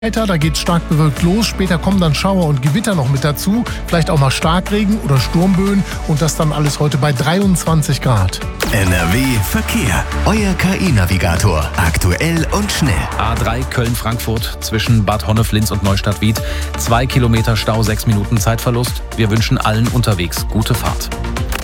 Da geht stark bewölkt los, später kommen dann Schauer und Gewitter noch mit dazu, vielleicht auch mal Starkregen oder Sturmböen und das dann alles heute bei 23 Grad. NRW Verkehr. Euer KI-Navigator. Aktuell und schnell. A3 Köln-Frankfurt zwischen Bad Honnef-Linz und Neustadt-Wied. 2 Kilometer Stau, 6 Minuten Zeitverlust. Wir wünschen allen unterwegs gute Fahrt.